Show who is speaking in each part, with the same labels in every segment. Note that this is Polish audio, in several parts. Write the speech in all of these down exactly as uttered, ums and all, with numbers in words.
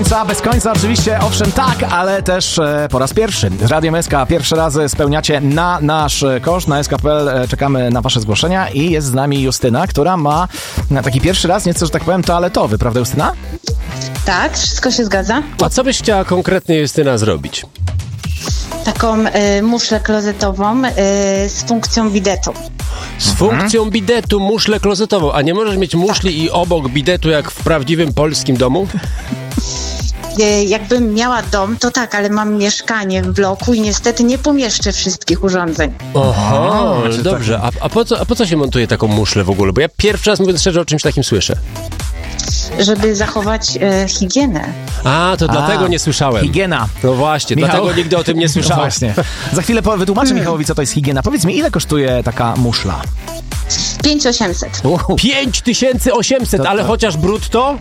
Speaker 1: Bez końca oczywiście, owszem tak, ale też e, po raz pierwszy. Z Radiem S K pierwszy raz spełniacie na nasz koszt, na S K kropka P L czekamy na wasze zgłoszenia i jest z nami Justyna, która ma na taki pierwszy raz, nieco, że tak powiem, toaletowy, prawda Justyna?
Speaker 2: Tak, wszystko się zgadza.
Speaker 3: A co byś chciała konkretnie, Justyna, zrobić?
Speaker 2: Taką y, muszlę klozetową y, z funkcją bidetu.
Speaker 3: Z funkcją bidetu, muszlę klozetową. A nie możesz mieć muszli i obok bidetu jak w prawdziwym polskim domu?
Speaker 2: Y, jakbym miała dom, to tak, ale mam mieszkanie w bloku i niestety nie pomieszczę wszystkich urządzeń.
Speaker 3: Oho,
Speaker 1: znaczy
Speaker 3: dobrze. A, a, po co, a po co się montuje taką muszlę w ogóle? Bo ja pierwszy raz, mówiąc szczerze, o czymś takim słyszę.
Speaker 2: Żeby zachować y, higienę.
Speaker 3: A, to
Speaker 1: A,
Speaker 3: dlatego nie słyszałem.
Speaker 1: Higiena.
Speaker 3: No właśnie,
Speaker 1: Michał?
Speaker 3: dlatego nigdy o tym nie
Speaker 1: No
Speaker 3: słyszałem.
Speaker 1: właśnie. Za chwilę po- wytłumaczę Michałowi, co to jest higiena. Powiedz mi, ile kosztuje taka muszla?
Speaker 2: pięć tysięcy osiemset.
Speaker 3: pięć tysięcy osiemset,
Speaker 1: To-
Speaker 3: ale
Speaker 1: to-
Speaker 3: chociaż brutto?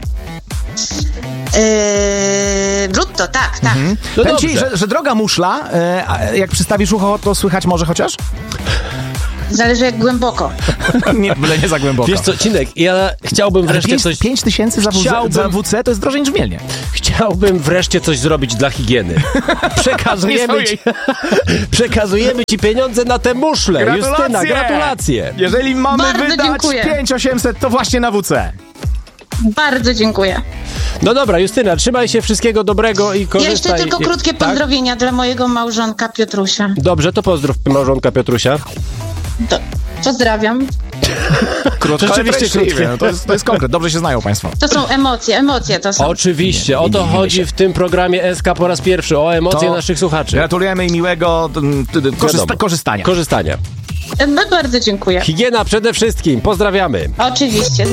Speaker 2: Yy, brutto, tak, tak.
Speaker 1: Hmm?
Speaker 3: No
Speaker 1: Powiem ci,
Speaker 3: dobrze.
Speaker 1: że, że droga muszla, e, a jak przystawisz ucho, to słychać może chociaż?
Speaker 2: Zależy jak głęboko.
Speaker 1: Nie, byle nie za głęboko.
Speaker 3: Wiesz co, Cinek, ja chciałbym
Speaker 1: Ale
Speaker 3: wreszcie
Speaker 1: pięć,
Speaker 3: coś...
Speaker 1: pięć tysięcy za, W Z,
Speaker 3: Chciałbym-
Speaker 1: za W C to jest drożej niż w Mielnie.
Speaker 3: Chciałbym wreszcie coś zrobić dla higieny. Przekazujemy
Speaker 1: Nie
Speaker 3: ci, przekazujemy ci pieniądze na te muszle. Justyna, gratulacje.
Speaker 1: Jeżeli mamy
Speaker 2: Bardzo
Speaker 1: wydać
Speaker 2: dziękuję.
Speaker 1: pięć tysięcy osiemset, to właśnie na W C.
Speaker 2: Bardzo dziękuję.
Speaker 3: No dobra, Justyna, trzymaj się, wszystkiego dobrego i korzystaj.
Speaker 2: Jeszcze tylko krótkie
Speaker 3: Tak?
Speaker 2: pozdrowienia dla mojego małżonka Piotrusia.
Speaker 3: Dobrze, to pozdrów małżonka Piotrusia.
Speaker 2: Do, pozdrawiam.
Speaker 1: Krótko,
Speaker 3: Rzeczywiście
Speaker 1: treściwie.
Speaker 3: krótkie.
Speaker 1: No to, jest, to jest konkret, dobrze się znają państwo.
Speaker 2: To są emocje, emocje to są.
Speaker 3: Oczywiście, o to
Speaker 1: nie, nie, nie
Speaker 3: chodzi
Speaker 1: się.
Speaker 3: w tym programie S K po raz pierwszy, o emocje
Speaker 1: To
Speaker 3: naszych słuchaczy.
Speaker 1: Gratulujemy i miłego mm, ty- ty- korzysta-
Speaker 3: Wiadomo.
Speaker 1: korzystania.
Speaker 3: Korzystania.
Speaker 2: No, bardzo dziękuję.
Speaker 3: Higiena przede wszystkim, pozdrawiamy.
Speaker 2: Oczywiście.